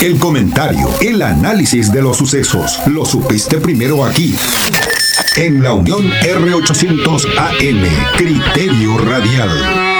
El comentario, el análisis de los sucesos. Lo supiste primero aquí. En la Unión R800 AM, Criterio Radial.